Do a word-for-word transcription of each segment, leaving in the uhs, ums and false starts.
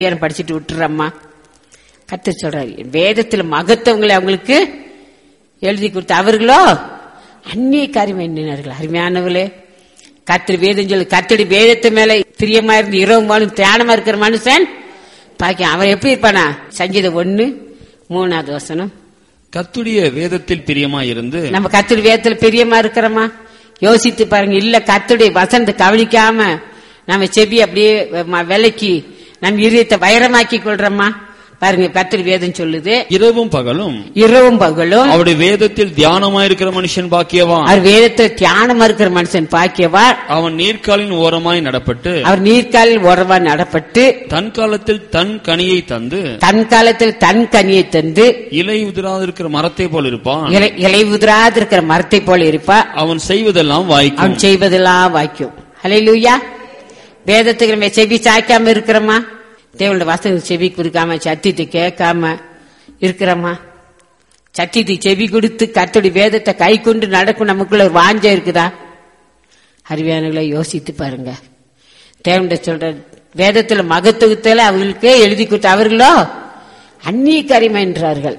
படிச்சுட்டு விட்டுறம்மா. கர்த்தர் சொல்றாரு, வேதத்துல மகத்துவங்களை அவங்களுக்கு எழுதி கொடுத்து அவர்களோ அந்நிய காரியம் எண்ணினார்கள். அருமையானவர்களே, கர்த்தர் வேதம் சொல்லி கர்த்தருடைய வேதத்து மேல பிரியமா இருந்து இரவு மாலும் தியானமா இருக்கிற மனுஷன் பாக்கி அவன் எப்படி இருப்பானா? சங்கீதம் ஒண்ணு மூணாவது வசனம். கர்த்தருடைய வேதத்தில் பிரியமா இருந்து நம்ம கர்த்தருடைய வேதத்துல பிரியமா இருக்கிறோமா? யோசித்து பாருங்க. இல்ல கர்த்தருடைய வசனத்தை கவனிக்காம நம்ம செவி அப்படியே விலைக்கு நம்ம இதயத்தை வைரமாக்கி கொள்றோமா? பாருங்க, கர்த்தர் வேதம் சொல்லுது, இரவும் பகலும் இரவும் பகலும் அவருடைய வேதத்தில் தியானமா இருக்கிற மனுஷன் பாக்கியவான். அவர் வேதத்தில் தியானமா இருக்கிற மனுஷன் பாக்கியவான். அவன் நீர்க்காலின் ஓரமாய் நடப்பட்டு அவர் நீர்க்காலில் ஓரமாய் நடப்பட்டு தன் காலத்தில் தன் கனியை தந்து தன் காலத்தில் தன் கனியை தந்து இலை உதிராதிருக்கிற மரத்தை போல் இருப்பான். இலை உதிராதிருக்கிற மரத்தை போல இருப்பான். அவன் செய்வதெல்லாம் வாய்க்கும். அவன் செய்வதெல்லாம் வாய்க்கும். ஹல்லேலூயா. வேதத்துக்கு நம்ம செவி சாய்க்காம இருக்கிறோமா? தேவனுடைய வசனம் செவி கொடுக்காம சத்தியத்தை கேட்காம இருக்கிறோமா? சத்தியத்துக்கு செவி கொடுத்து கர்த்தருடைய வேதத்தை கை கொண்டு நடக்கும் நமக்குள்ள ஒரு வாஞ்ச இருக்குதா? அறிவியானங்களை யோசித்து பாருங்க. தேவனுடைய சொல்ற வேதத்துல மகத்துவத்துல அவர்களுக்கு எழுதி கொடுத்த அவர்களோ அந்நிய காரியம் என்றார்கள்.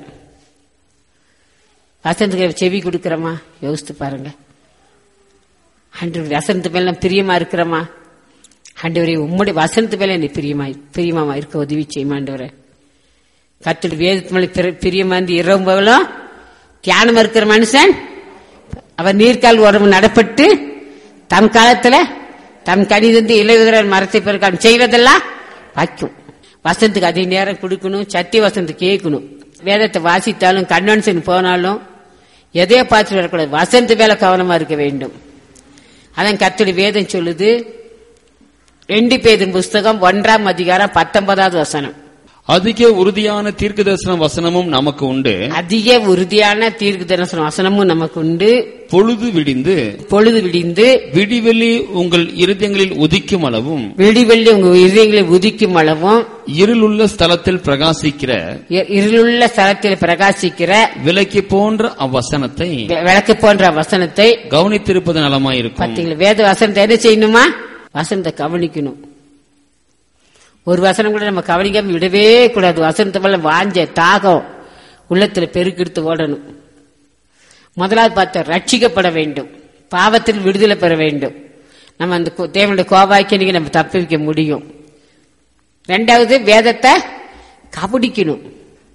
வசனத்துக்கு செவி கொடுக்கிறோமா? யோசித்து பாருங்க. அன்று வசனத்து மேல பிரியமா இருக்கிறோமா? ஆண்டவரே, உம்முடைய வசனத்து மேல என்னை பிரியமா பிரியமா இருக்க உதவி செய்யும் ஆண்டவரே. கர்த்தருடைய வேதத்து மேல பிரியமா இருந்து இரவும் பகலும் தியானமா இருக்கிற மனுஷன் அவர் நீர்க்கால் உடம்பு நடப்பட்டு தம் காலத்துல தம் கனிதந்து இலையுதிர மரத்தை பிறகு செய்வதெல்லாம் வைக்கும். வசனத்துக்கு அதிக நேரம் கொடுக்கணும். சத்திய வசனத்துக்கு கேட்கணும். வேதத்தை வாசித்தாலும் கன்வென்ஷன் போனாலும் எதையோ பார்த்துட்டு வரக்கூடாது. வசனத்து மேல கவனமா இருக்க வேண்டும். அதான் கர்த்தருடைய வேதம் சொல்லுது. ரெண்டு பேதின் புஸ்தகம் ஒன்றாம் அதிகாரம் பத்தொன்பதாவது வசனம். அதிக உறுதியான தீர்க்க தரிசன வசனமும் நமக்கு உண்டு. அதிக உறுதியான தீர்க்க தரிசன வசனமும் நமக்கு உண்டு. பொழுது விடிந்து பொழுது விடிந்து விடிவெள்ளி உங்கள் இருதயங்களில் உதிக்கும் அளவும் விடிவெள்ளி உங்கள் இருதயங்களில் உதிக்கும் அளவும் இருளுள்ள ஸ்தலத்தில் பிரகாசிக்கிற இருளுள்ள ஸ்தலத்தில் பிரகாசிக்கிற விளக்கு போன்ற அவ்வசனத்தை விளக்கு போன்ற வசனத்தை கவனித்திருப்பது நலமாயிருக்கும். பார்த்தீங்களா? வேத வசனத்தை என்ன செய்யணுமா? வசனத்தை கவனிக்கணும். ஒரு வசனம் கூட நம்ம கவனிக்காம விடவே கூடாது. வசனத்தை மேல வாஞ்ச தாகம் உள்ளத்துல பெருக்கெடுத்து ஓடணும். முதலாவது பார்த்த ரட்சிக்கப்பட வேண்டும். பாவத்தில் விடுதலை பெற வேண்டும். நம்ம அந்த தேவனுடைய கோபாக்கிய நம்ம தப்பி வைக்க முடியும். ரெண்டாவது வேதத்தை கவனிக்கணும்.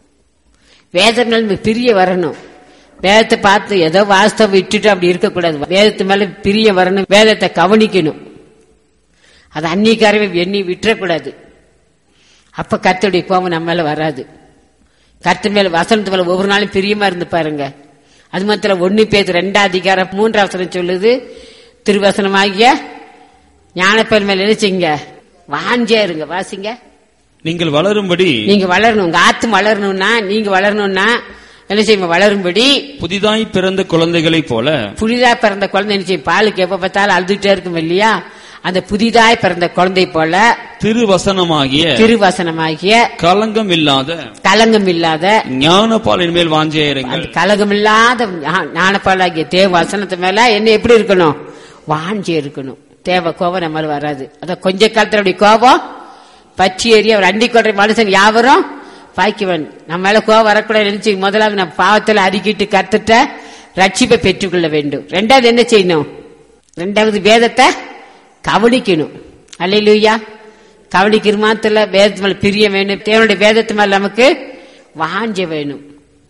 வேதம் மேல பிரிய வரணும். வேதத்தை பார்த்து ஏதோ வாஸ்தவம் விட்டுட்டு அப்படி இருக்கக்கூடாது. வேதத்து மேல பிரிய வரணும். வேதத்தை கவனிக்கணும். அது அந்நியக்காரவே எண்ணி விட்டுறக்கூடாது. அப்ப கர்த்தருடைய கோபம் நம்ம மேல வராது. கர்த்தர் மேல வசனத்து மேல ஒவ்வொரு நாளும் பிரியமா இருந்து பாருங்க. அது மாத்திரம் ஒன்னு பேர் ரெண்டாம் அதிகாரம் மூன்றாம் வசனம் சொல்லுது, திருவசனமாகிய ஞானப்பெயர் மேல நினைச்சீங்க வாஞ்சே இருங்க. வாசிங்க. நீங்கள் வளரும்படி நீங்க வளரணும். உங்க ஆத்து வளரணும்னா நீங்க வளரணும்னா என்ன செய்யும்? வளரும்படி புதிதாய் பிறந்த குழந்தைகளை போல புதிதா பிறந்த குழந்தை என்ன செய்யும்? பாலுக்கு எப்ப பார்த்தாலும் அழுதுட்டே இருக்கும் இல்லையா? அந்த புதிதாய் பிறந்த குழந்தை போல திருவசனமாகிய திருவசனமாகிய கலங்கம் இல்லாத கலங்கம் இல்லாத ஞானப்பாலின் மேல் வாஞ்சேருங்கள். கலங்கம் இல்லாத ஞானப்பாலாகிய தேவ வசனத்து மேல என்ன எப்படி இருக்கணும்? வாஞ்சி இருக்கணும். தேவ கோபம் நம்ம வராது. அத கொஞ்ச காலத்துல கோபம் பச்சி ஏறி அவர் அண்டி கொள்ற மனுஷன் யாவரும் பாய்க்குவன். நம்ம மேல கோபம் வரக்கூடாது நினைச்சு முதலாவது நம்ம பாவத்துல அறிக்கிட்டு கத்துட்ட ரட்சிப்பை பெற்றுக்கொள்ள வேண்டும். ரெண்டாவது என்ன செய்யணும்? ரெண்டாவது வேதத்தை கவனிக்கணும். அல்லேலூயா. கவனிக்கிற மாத்திர வேதத்து மேல பிரிய வேணும். தேவனுடைய வேதத்து மேல நமக்கு வாஞ்ச வேணும்.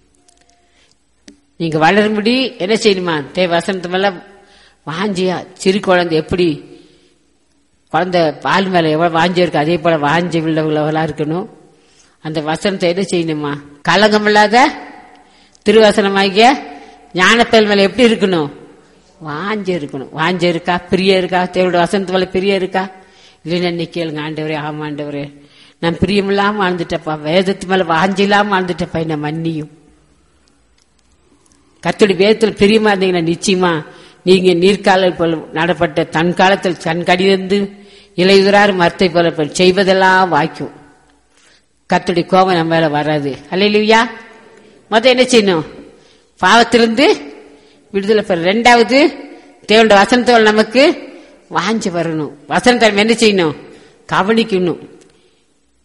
நீங்க வளரும்படி என்ன செய்யணுமா? தேவ வசனத்து மேல வாஞ்சியா. சிறு குழந்தை எப்படி குழந்தை பால் மேல எவ்வளவு வாஞ்சி இருக்கு, அதே போல வாஞ்சி உள்ளவங்களா இருக்கணும். அந்த வசனத்தை என்ன செய்யணுமா? கலங்கம் இல்லாத திருவசனமாகிய ஞானப்பெயர் மேல எப்படி இருக்கணும்? வாஞ்ச இருக்கணும். வாஞ்ச இருக்கா? பிரிய இருக்கா? தேவனுடைய வசனத்து மேல பிரிய இருக்கா? இல்லைன்னா இன்னைக்கு கேளுங்க, ஆண்டவரே ஆமா ஆண்டவரே நான் பிரியமில்லாம வாழ்ந்துட்டப்பா, வேதத்து மேல வாஞ்சி இல்லாம வாழ்ந்துட்டப்பா, என்ன மன்னியும். கர்த்தருடைய வேதத்துல பிரியமா இருந்தீங்கன்னா நிச்சயமா நீங்க நீர்கால போல நடப்பட்ட தன் காலத்தில் தன் கடிதந்து இலையுறார் மரத்தை போல செய்வதெல்லாம் வாய்க்கும். கர்த்தருடைய கோபம் நம்ம மேல வராது. அல்லேலூயா. மொத்தம் என்ன செய்யணும்? பாவத்திலிருந்து விடுதலை பெற. ரெண்டாவது தேவனுடைய வசனத்தோடு நமக்கு வாஞ்சி வரணும். வசனத்தை என்ன செய்யணும்? கவனிக்கணும்.